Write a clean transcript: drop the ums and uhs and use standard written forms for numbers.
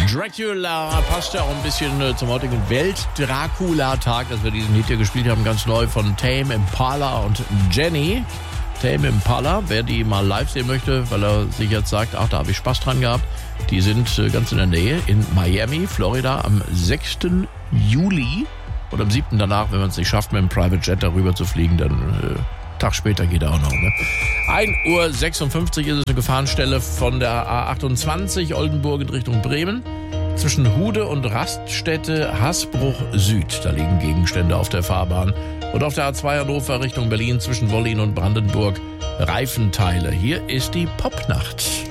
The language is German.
Dracula passt ja auch ein bisschen zum heutigen Welt-Dracula-Tag, dass wir diesen Hit hier gespielt haben, ganz neu von Tame Impala und Jenny. Tame Impala, wer die mal live sehen möchte, weil er sich jetzt sagt, ach, da habe ich Spaß dran gehabt, die sind ganz in der Nähe in Miami, Florida, am 6. Juli und am 7. danach, wenn man es nicht schafft, mit dem Private Jet darüber zu fliegen, dann Tag später geht er auch noch. 1:56 Uhr ist es eine Gefahrenstelle von der A28 Oldenburg in Richtung Bremen. Zwischen Hude und Raststätte Hasbruch Süd. Da liegen Gegenstände auf der Fahrbahn. Und auf der A2 Hannover Richtung Berlin zwischen Wollin und Brandenburg Reifenteile. Hier ist die Popnacht.